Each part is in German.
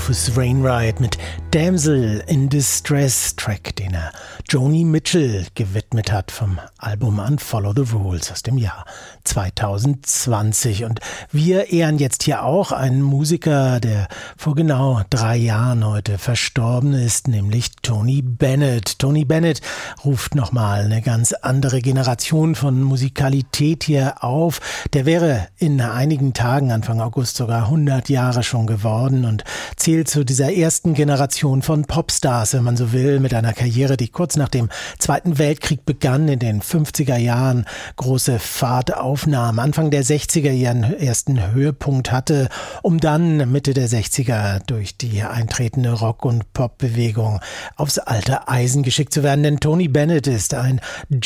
Rufus Wainwright mit Damsel in Distress, Track, den er Joni Mitchell gewidmet hat vom Album Unfollow the Rules aus dem Jahr 2020. Und wir ehren jetzt hier auch einen Musiker, der vor genau 3 Jahren heute verstorben ist, nämlich Tony Bennett. Tony Bennett ruft nochmal eine ganz andere Generation von Musikalität hier auf. Der wäre in einigen Tagen, Anfang August, sogar 100 Jahre schon geworden und zählt zu dieser ersten Generation von Popstars, wenn man so will, mit einer Karriere, die kurz nach dem Zweiten Weltkrieg begann, in den 50er Jahren große Fahrt aufnahm, Anfang der 60er ihren ersten Höhepunkt hatte, um dann Mitte der 60er durch die eintretende Rock- und Popbewegung aufs alte Eisen geschickt zu werden. Denn Tony Bennett ist ein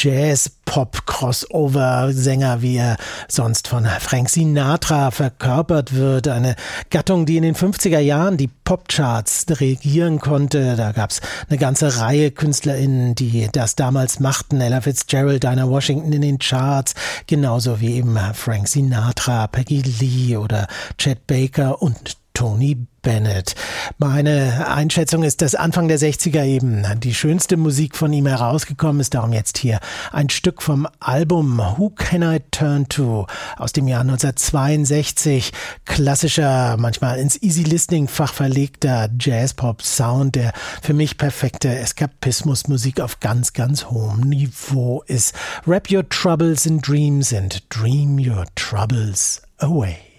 Jazz-Pop-Crossover-Sänger, wie er sonst von Frank Sinatra verkörpert wird. Eine Gattung, die in den 50er Jahren die Popcharts regieren konnte. Da gab es eine ganze Reihe KünstlerInnen, die das damals machten. Ella Fitzgerald, Dinah Washington in den Charts, genauso wie eben Frank Sinatra, Peggy Lee oder Chet Baker und Tony Bennett. Meine Einschätzung ist, dass Anfang der 60er eben die schönste Musik von ihm herausgekommen ist. Darum jetzt hier ein Stück vom Album Who Can I Turn To aus dem Jahr 1962. Klassischer, manchmal ins Easy-Listening-Fach verlegter Jazz-Pop-Sound, der für mich perfekte Eskapismus-Musik auf ganz, ganz hohem Niveau ist. Wrap your troubles in dreams and dream your troubles away.